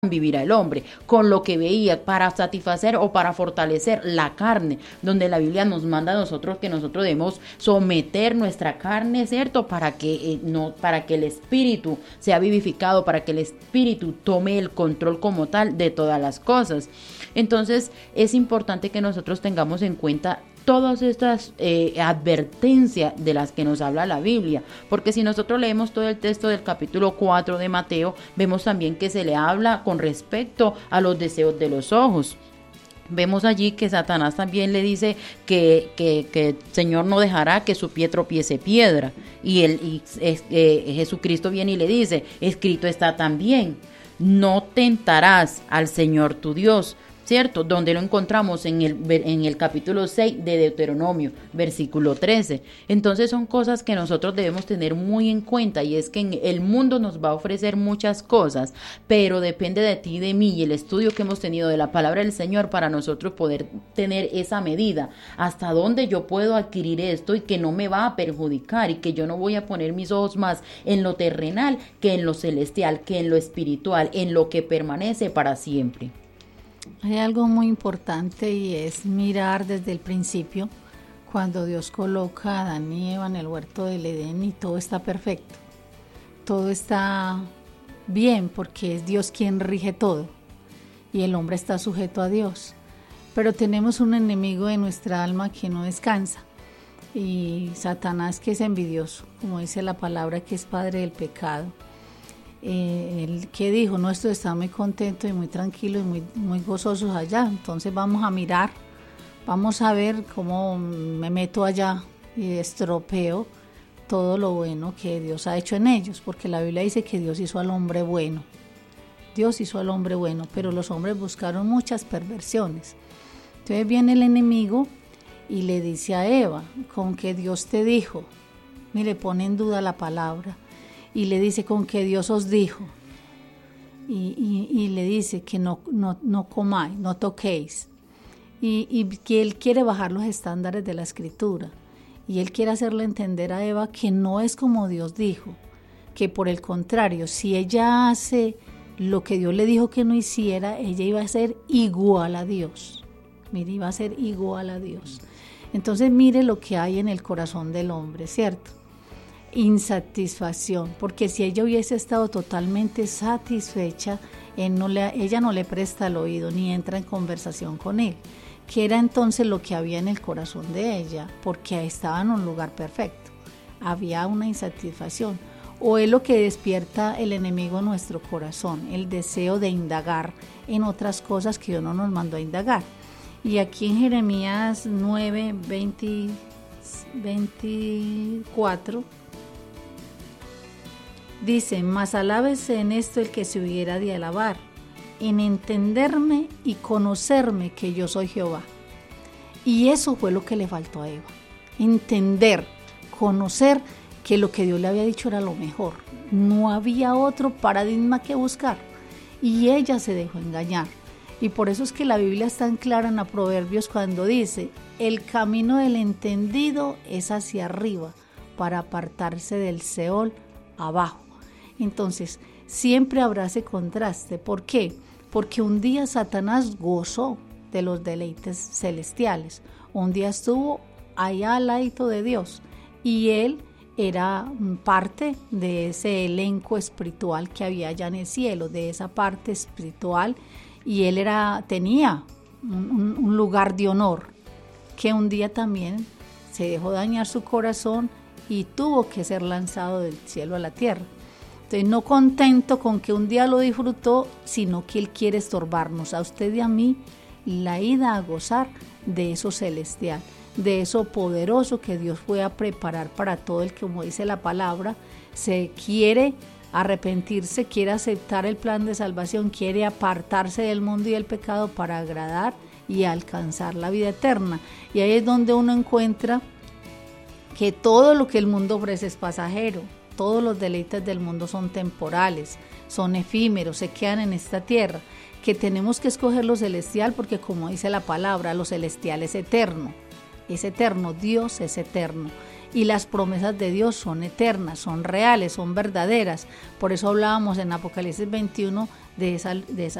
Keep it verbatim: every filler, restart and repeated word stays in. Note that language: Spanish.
vivirá el hombre, con lo que veía, para satisfacer o para fortalecer la carne, donde la Biblia nos manda a nosotros que nosotros debemos someter nuestra carne, ¿cierto? Para que, eh, no, para que el espíritu sea vivificado, para que el espíritu tome el control como tal de todas las cosas. Entonces es importante que nosotros tengamos en cuenta todas estas eh, advertencias de las que nos habla la Biblia, porque si nosotros leemos todo el texto del capítulo cuatro de Mateo, vemos también que se le habla con respecto a los deseos de los ojos. Vemos allí que Satanás también le dice que, que, que el Señor no dejará que su pie tropiece piedra, y, el, y eh, Jesucristo viene y le dice, escrito está también, no tentarás al Señor tu Dios, ¿cierto? Donde lo encontramos en el, en el capítulo seis de Deuteronomio, versículo trece. Entonces son cosas que nosotros debemos tener muy en cuenta, y es que en el mundo nos va a ofrecer muchas cosas, pero depende de ti y de mí y el estudio que hemos tenido de la palabra del Señor para nosotros poder tener esa medida, hasta dónde yo puedo adquirir esto y que no me va a perjudicar, y que yo no voy a poner mis ojos más en lo terrenal que en lo celestial, que en lo espiritual, en lo que permanece para siempre. Hay algo muy importante, y es mirar desde el principio, cuando Dios coloca a Adán y Eva en el huerto del Edén y todo está perfecto, todo está bien porque es Dios quien rige todo y el hombre está sujeto a Dios, pero tenemos un enemigo de nuestra alma que no descansa, y Satanás, que es envidioso, como dice la palabra, que es padre del pecado. Eh, el que dijo, no, esto está muy contento y muy tranquilo y muy, muy gozosos allá, entonces vamos a mirar, vamos a ver cómo me meto allá y estropeo todo lo bueno que Dios ha hecho en ellos, porque la Biblia dice que Dios hizo al hombre bueno, Dios hizo al hombre bueno, pero los hombres buscaron muchas perversiones. Entonces viene el enemigo y le dice a Eva, con que Dios te dijo, mire, pone en duda la palabra, y le dice, con que Dios os dijo, y, y, y le dice que no, no, no comáis, no toquéis, y, y que él quiere bajar los estándares de la escritura, y él quiere hacerle entender a Eva que no es como Dios dijo, que por el contrario, si ella hace lo que Dios le dijo que no hiciera, ella iba a ser igual a Dios, mire, iba a ser igual a Dios. Entonces mire lo que hay en el corazón del hombre, ¿cierto? Insatisfacción, porque si ella hubiese estado totalmente satisfecha, él no le, ella no le presta el oído ni entra en conversación con él. ¿Qué era entonces lo que había en el corazón de ella? Porque estaba en un lugar perfecto, había una insatisfacción, o es lo que despierta el enemigo en nuestro corazón, el deseo de indagar en otras cosas que Dios no nos mandó a indagar. Y aquí en Jeremías nueve, veinte, veinticuatro dice, mas alábese en esto el que se hubiera de alabar, en entenderme y conocerme que yo soy Jehová. Y eso fue lo que le faltó a Eva, entender, conocer que lo que Dios le había dicho era lo mejor, no había otro paradigma que buscar, y ella se dejó engañar. Y por eso es que la Biblia es tan clara en los Proverbios cuando dice, el camino del entendido es hacia arriba, para apartarse del Seol abajo. Entonces, siempre habrá ese contraste. ¿Por qué? Porque un día Satanás gozó de los deleites celestiales. Un día estuvo allá al ladito de Dios y él era parte de ese elenco espiritual que había allá en el cielo, de esa parte espiritual, y él era, tenía un, un lugar de honor, que un día también se dejó dañar su corazón y tuvo que ser lanzado del cielo a la tierra. Entonces, no contento con que un día lo disfrutó, sino que él quiere estorbarnos a usted y a mí la ida a gozar de eso celestial, de eso poderoso que Dios fue a preparar para todo el que, como dice la palabra, se quiere arrepentirse, quiere aceptar el plan de salvación, quiere apartarse del mundo y del pecado para agradar y alcanzar la vida eterna. Y ahí es donde uno encuentra que todo lo que el mundo ofrece es pasajero, todos los deleites del mundo son temporales, son efímeros, se quedan en esta tierra, que tenemos que escoger lo celestial porque, como dice la palabra, lo celestial es eterno, es eterno, Dios es eterno. Y las promesas de Dios son eternas, son reales, son verdaderas. Por eso hablábamos en Apocalipsis veintiuno de esa, de esa